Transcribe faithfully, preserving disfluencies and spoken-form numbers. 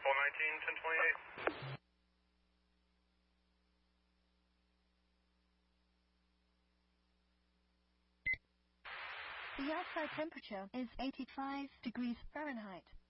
Apple nineteen, ten twenty-eight. The outside temperature is eighty-five degrees Fahrenheit.